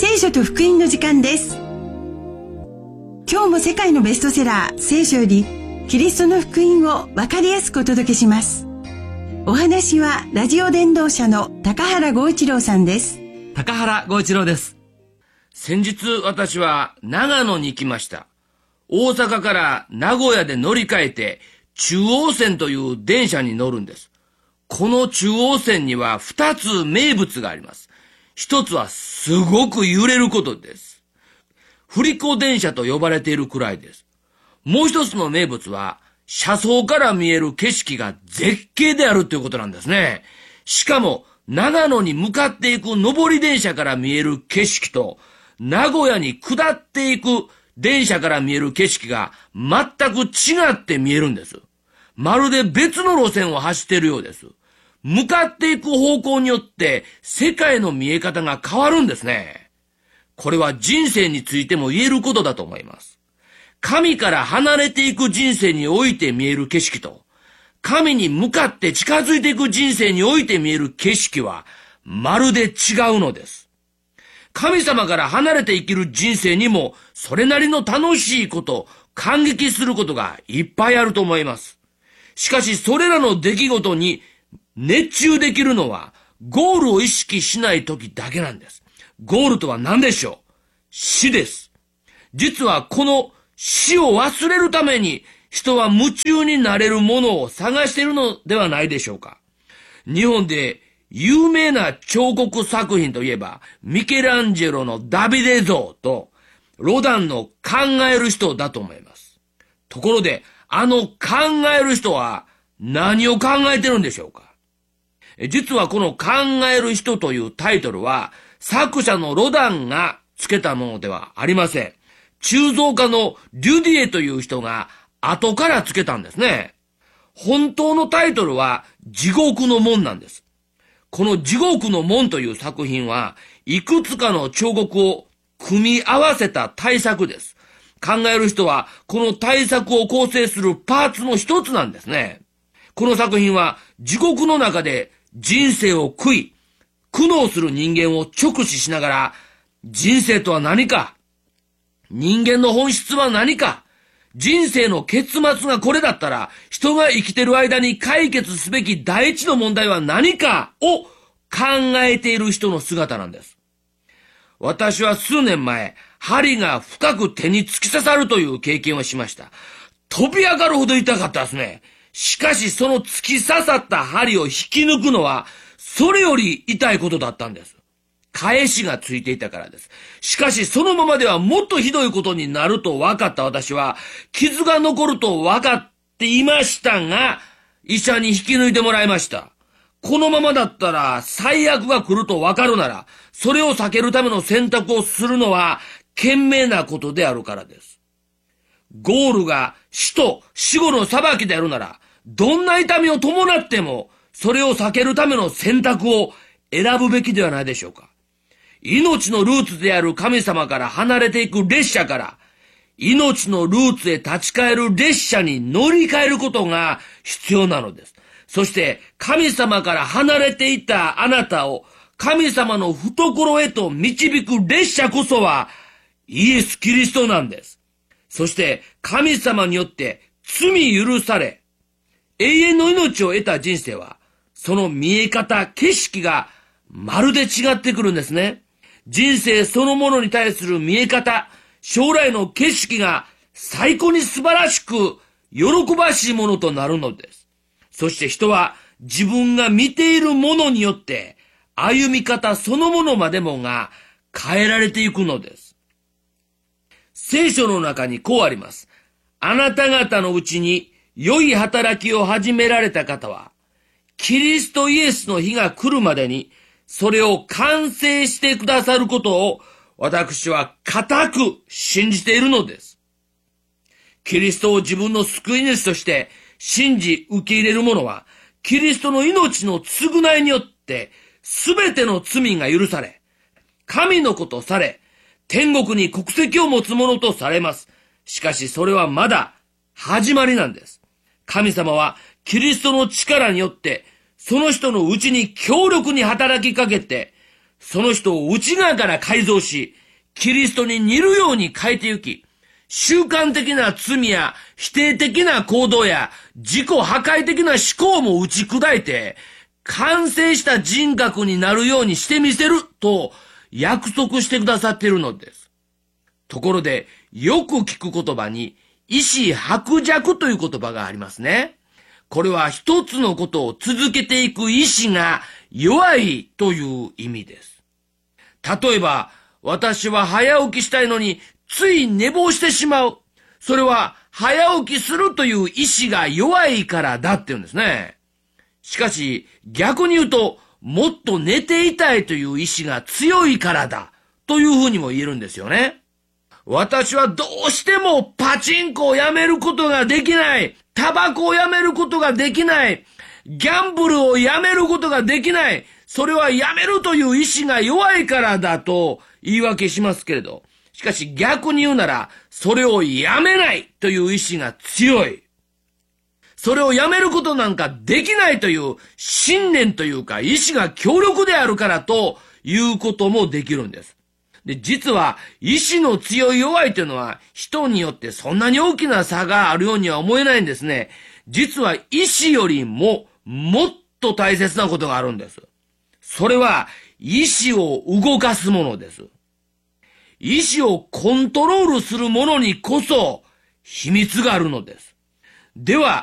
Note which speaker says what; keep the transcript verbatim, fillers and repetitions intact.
Speaker 1: 聖書と福音の時間です。今日も世界のベストセラー聖書よりキリストの福音を分かりやすくお届けします。お話はラジオ伝道者の高原剛一郎さんです。
Speaker 2: 高原剛一郎です。先日私は長野に行きました。大阪から名古屋で乗り換えて中央線という電車に乗るんです。この中央線には二つ名物があります。一つはすごく揺れることです。振り子電車と呼ばれているくらいです。もう一つの名物は車窓から見える景色が絶景であるということなんですね。しかも長野に向かっていく上り電車から見える景色と名古屋に下っていく電車から見える景色が全く違って見えるんです。まるで別の路線を走っているようです。向かっていく方向によって世界の見え方が変わるんですね。これは人生についても言えることだと思います。神から離れていく人生において見える景色と、神に向かって近づいていく人生において見える景色はまるで違うのです。神様から離れて生きる人生にもそれなりの楽しいこと、感激することがいっぱいあると思います。しかしそれらの出来事に熱中できるのはゴールを意識しない時だけなんです。ゴールとは何でしょう？死です。実はこの死を忘れるために人は夢中になれるものを探しているのではないでしょうか。日本で有名な彫刻作品といえばミケランジェロのダビデ像とロダンの考える人だと思います。ところであの考える人は何を考えてるんでしょうか。実はこの考える人というタイトルは作者のロダンが付けたものではありません。鋳造家のリュディエという人が後から付けたんですね。本当のタイトルは地獄の門なんです。この地獄の門という作品はいくつかの彫刻を組み合わせた大作です。考える人はこの大作を構成するパーツの一つなんですね。この作品は地獄の中で人生を悔い、苦悩する人間を直視しながら、人生とは何か、人間の本質は何か、人生の結末がこれだったら、人が生きてる間に解決すべき第一の問題は何かを考えている人の姿なんです。私は数年前、針が深く手に突き刺さるという経験をしました。飛び上がるほど痛かったですね。しかしその突き刺さった針を引き抜くのは、それより痛いことだったんです。返しがついていたからです。しかしそのままではもっとひどいことになると分かった私は、傷が残ると分かっていましたが、医者に引き抜いてもらいました。このままだったら最悪が来ると分かるなら、それを避けるための選択をするのは賢明なことであるからです。ゴールが死と死後の裁きであるなら、どんな痛みを伴っても、それを避けるための選択を選ぶべきではないでしょうか。命のルーツである神様から離れていく列車から、命のルーツへ立ち返る列車に乗り換えることが必要なのです。そして神様から離れていたあなたを神様の懐へと導く列車こそはイエス・キリストなんです。そして神様によって罪許され、永遠の命を得た人生は、その見え方、景色がまるで違ってくるんですね。人生そのものに対する見え方、将来の景色が最高に素晴らしく喜ばしいものとなるのです。そして人は自分が見ているものによって歩み方そのものまでもが変えられていくのです。聖書の中にこうあります。あなた方のうちに良い働きを始められた方は、キリストイエスの日が来るまでに、それを完成してくださることを、私は固く信じているのです。キリストを自分の救い主として信じ受け入れる者は、キリストの命の償いによって、すべての罪が許され、神の子とされ、天国に国籍を持つ者とされます。しかしそれはまだ始まりなんです。神様はキリストの力によってその人のうちに強力に働きかけて、 その人を内側から改造し、キリストに似るように変えてゆき、習慣的な罪や否定的な行動や自己破壊的な思考も打ち砕いて、完成した人格になるようにしてみせると約束してくださっているのです。ところで、よく聞く言葉に、意志薄弱という言葉がありますね。これは一つのことを続けていく意志が弱いという意味です。例えば、私は早起きしたいのについ寝坊してしまう。それは早起きするという意志が弱いからだって言うんですね。しかし逆に言うと、もっと寝ていたいという意志が強いからだというふうにも言えるんですよね。私はどうしてもパチンコをやめることができない。タバコをやめることができない。ギャンブルをやめることができない。それはやめるという意志が弱いからだと言い訳しますけれど、しかし逆に言うなら、それをやめないという意志が強い。それをやめることなんかできないという信念というか意志が強力であるからということもできるんです。で、実は意志の強い弱いというのは人によってそんなに大きな差があるようには思えないんですね。実は意志よりももっと大切なことがあるんです。それは意志を動かすものです。意志をコントロールするものにこそ秘密があるのです。では、